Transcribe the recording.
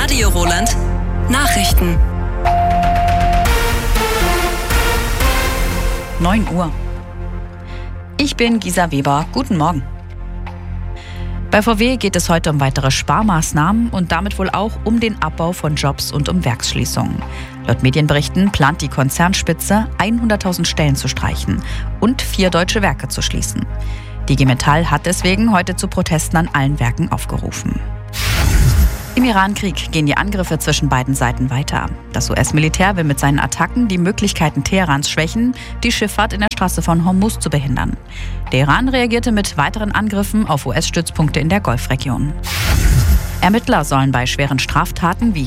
Radio Roland Nachrichten. 9 Uhr. Ich bin Gisa Weber. Guten Morgen. Bei VW geht es heute um weitere Sparmaßnahmen und damit wohl auch um den Abbau von Jobs und um Werksschließungen. Laut Medienberichten plant die Konzernspitze, 100.000 Stellen zu streichen und 4 deutsche Werke zu schließen. Die IG Metall hat deswegen heute zu Protesten an allen Werken aufgerufen. Im Iran-Krieg gehen die Angriffe zwischen beiden Seiten weiter. Das US-Militär will mit seinen Attacken die Möglichkeiten Teherans schwächen, die Schifffahrt in der Straße von Hormuz zu behindern. Der Iran reagierte mit weiteren Angriffen auf US-Stützpunkte in der Golfregion. Ermittler sollen bei schweren Straftaten wie